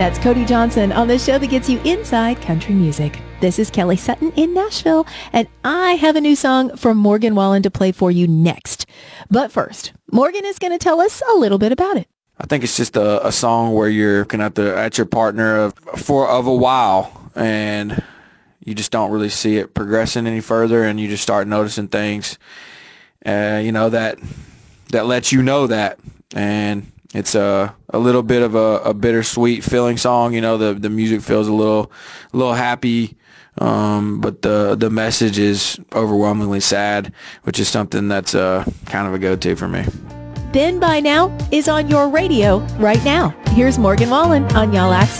That's Cody Johnson on the show that gets you inside country music. This is Kelly Sutton in Nashville, and I have a new song from Morgan Wallen to play for you next. But first, Morgan is going to tell us a little bit about it. I think it's just a song where you're looking at your partner for a while, and you just don't really see it progressing any further, and you just start noticing things, that lets you know that. And it's a little bit of a bittersweet feeling song. The music feels a little happy, but the message is overwhelmingly sad, which is something that's kind of a go-to for me. Then By Now is on your radio right now. Here's Morgan Wallen on Y'all Access.